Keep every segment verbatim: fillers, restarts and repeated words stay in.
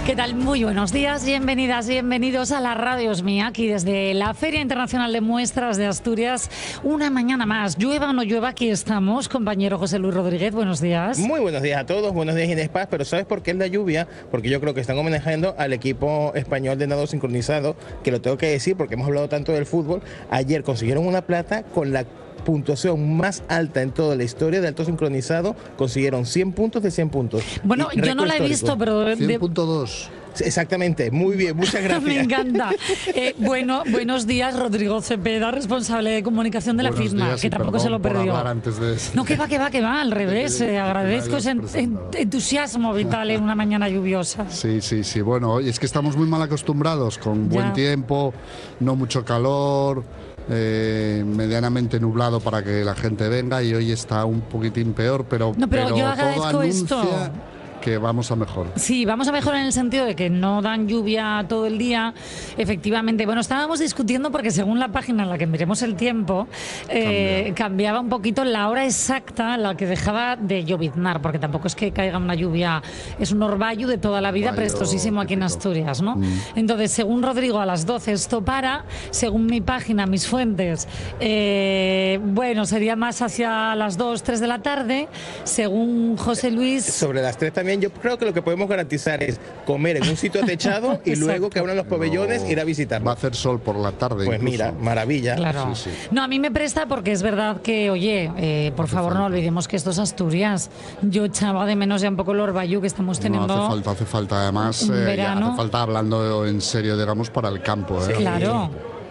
¿Qué tal? Muy buenos días, bienvenidas, bienvenidos a la Radio Es Mía, aquí desde la Feria Internacional de Muestras de Asturias. Una mañana más, llueva o no llueva, aquí estamos. Compañero José Luis Rodríguez, buenos días. Muy buenos días a todos, buenos días Inés Paz, pero ¿sabes por qué es la lluvia? Porque yo creo que están homenajeando al equipo español de nado sincronizado, que lo tengo que decir porque hemos hablado tanto del fútbol. Ayer consiguieron una plata con la puntuación más alta en toda la historia de alto sincronizado, consiguieron cien puntos de cien puntos. Bueno, y yo no la he visto, pero... De... cien punto dos. Exactamente, muy bien, muchas gracias. Me encanta. Eh, bueno, buenos días, Rodrigo Cepeda, responsable de comunicación de la buenos firma, días, que tampoco se lo perdió. Antes de... No, que va, que va, que va, al revés. Eh, agradezco ese en, entusiasmo vital en una mañana lluviosa. Sí, sí, sí. Bueno, es que estamos muy mal acostumbrados, con Ya. buen tiempo, no mucho calor. Eh, medianamente nublado para que la gente venga, y hoy está un poquitín peor, pero, No, pero pero yo todo agradezco anuncia esto. que vamos a mejor. Sí, vamos a mejor en el sentido de que no dan lluvia todo el día. Efectivamente, bueno, estábamos discutiendo porque según la página en la que miremos el tiempo, eh, cambiaba un poquito la hora exacta en la que dejaba de lloviznar, porque tampoco es que caiga una lluvia, es un orvallo de toda la vida, Orvallo prestosísimo aquí en típico. Asturias, ¿no? Mm. Entonces, según Rodrigo, a las doce esto para, según mi página, mis fuentes, eh, bueno, sería más hacia las dos, tres de la tarde, según José Luis... Sobre las tres también, yo creo que lo que podemos garantizar es comer en un sitio techado y luego que abran los pabellones, No, ir a visitarlos. va a hacer sol por la tarde. Pues incluso. mira, maravilla. Claro. Sí, sí. No, a mí me presta porque es verdad que, oye, eh, por Hace favor falta. no olvidemos que esto es Asturias. Yo echaba de menos ya un poco el orvallo que estamos teniendo. No, hace falta, hace falta. Además, un eh, ya verano. hace falta, hablando en serio, digamos, para el campo. ¿eh? Claro.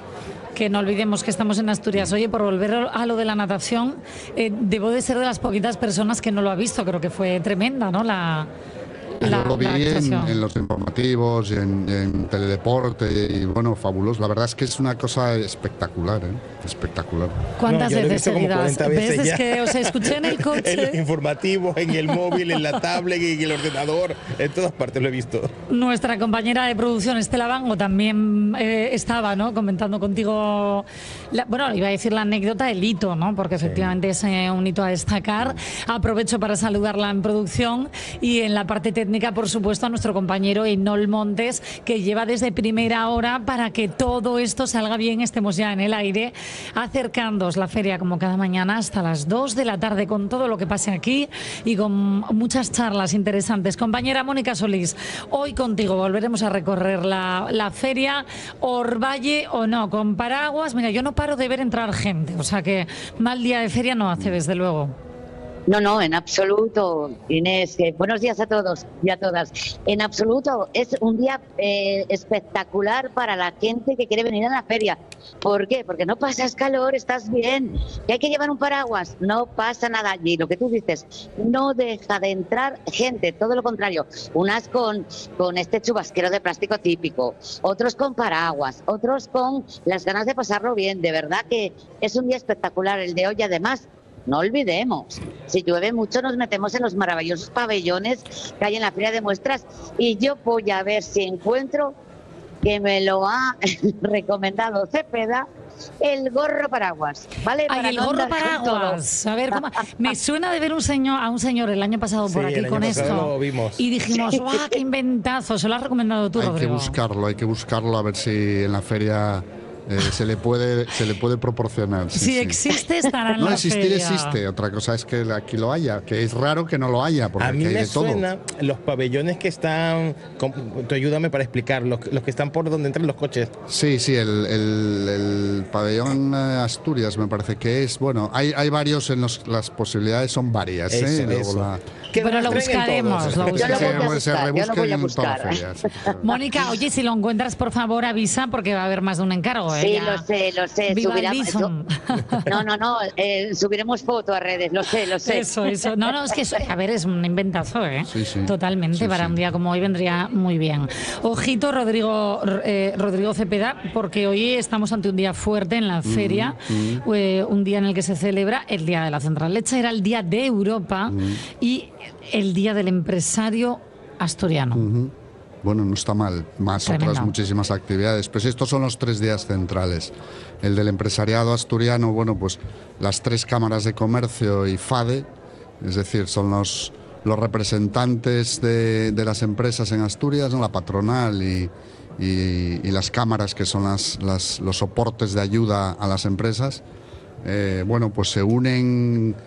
Que no olvidemos que estamos en Asturias. Oye, por volver a lo de la natación, eh, debo de ser de las poquitas personas que no lo ha visto. Creo que fue tremenda, ¿no? La, la, Yo lo vi la en, actuación. en los informativos y en, en Teledeporte, y bueno, fabuloso. La verdad es que es una cosa espectacular, ¿eh? Espectacular. ¿Cuántas No, yo lo he veces visto como seguidas? cuarenta veces ¿Ves? Es ya. que os escuché en el En los coche. informativos, en el móvil, en la tablet, en el ordenador, en todas partes lo he visto. Nuestra compañera de producción, Estela Bango, también eh, estaba, ¿no?, comentando contigo, la- bueno, iba a decir la anécdota, el hito, ¿no?, porque efectivamente es eh, un hito a destacar. Aprovecho para saludarla en producción y en la parte técnica, por supuesto, a nuestro compañero Inol Montes, que lleva desde primera hora para que todo esto salga bien, estemos ya en el aire, acercándoos la feria como cada mañana hasta las dos de la tarde con todo lo que pase aquí y con muchas charlas interesantes. Compañera Mónica Solís, hoy contigo volveremos a recorrer la, la feria, Orvalle o no, con paraguas. Mira, yo no paro de ver entrar gente, o sea que mal día de feria no hace, desde luego. No, no, en absoluto, Inés. eh, buenos días a todos y a todas. En absoluto, es un día eh, espectacular para la gente que quiere venir a la feria. ¿Por qué? Porque no pasas calor, estás bien. ¿Que hay que llevar un paraguas? No pasa nada allí. Lo que tú dices, no deja de entrar gente, todo lo contrario. Unas con, con este chubasquero de plástico típico, otros con paraguas, otros con las ganas de pasarlo bien. De verdad que es un día espectacular el de hoy, además. No olvidemos, si llueve mucho nos metemos en los maravillosos pabellones que hay en la Feria de Muestras, y yo voy a ver si encuentro, que me lo ha recomendado Cepeda, el gorro paraguas, ¿vale? Ay, Para el no gorro andar con paraguas. todo. A ver, ¿cómo? Me suena de ver un señor, a un señor el año pasado por Sí, aquí el año con pasado esto. lo vimos. Y dijimos, ¡guau, qué inventazo! Se lo has recomendado tú, Hay que Rodrigo. buscarlo, hay que buscarlo, a ver si en la feria eh, se le puede se le puede proporcionar. Sí, Si sí. existe, estará en No, la existir feria. existe. Otra cosa es que aquí lo haya, que es raro que no lo haya, porque A mí aquí hay me de todo. suena los pabellones que están, con- tú ayúdame para explicar, los, los que están por donde entran los coches. Sí, sí, el, el- el pabellón eh, Asturias me parece que es, bueno, hay, hay varios, en los, las posibilidades son varias. ¿eh? Eso, Luego eso. la- Que Pero nos lo traen en buscaremos, todos. lo Yo lo buscaremos. voy a se- se buscar, yo lo rebusquen voy a en toda la buscar. feria, sí, sí. Mónica, oye, si lo encuentras, por favor, avisa, porque va a haber más de un encargo. ¿eh? Sí, Ya. lo sé, lo sé. Viva el subirá- Bison. No, no, no, eh, subiremos foto a redes, lo sé, lo sé. Eso, eso. No, no, es que, eso, a ver, es un inventazo, ¿eh? Sí, sí. Totalmente, Sí, para sí. un día como hoy vendría muy bien. Ojito, Rodrigo, eh, Rodrigo Cepeda, porque hoy estamos ante un día fuerte en la Mm, feria, eh, un día en el que se celebra el Día de la Central Leche, era el Día de Europa Mm. y el Día del Empresario Asturiano. Ujú. Bueno, no está mal, más Tremendo. otras muchísimas actividades. Pues estos son los tres días centrales. El del empresariado asturiano, bueno, pues las tres cámaras de comercio y FADE, es decir, son los, los representantes de, de las empresas en Asturias, ¿no? La patronal y, y, y las cámaras, que son las, las, los soportes de ayuda a las empresas, eh, bueno, pues se unen